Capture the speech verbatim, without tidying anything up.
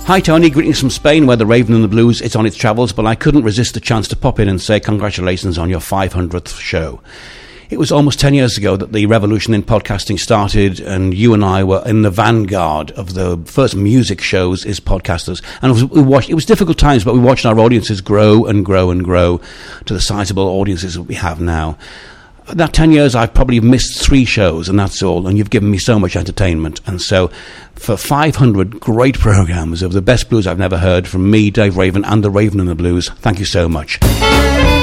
Hi Tony, greetings from Spain where the Raven and the Blues is on its travels, but I couldn't resist the chance to pop in and say congratulations on your five hundredth show. It was almost ten years ago that the revolution in podcasting started, and you and I were in the vanguard of the first music shows as podcasters. And we watched, it was difficult times, but we watched our audiences grow and grow and grow to the sizable audiences that we have now. That ten years, I've probably missed three shows, and that's all, and you've given me so much entertainment. And so, for five hundred great programs of the best blues I've never heard from me, Dave Raven, and the Raven and the Blues, thank you so much.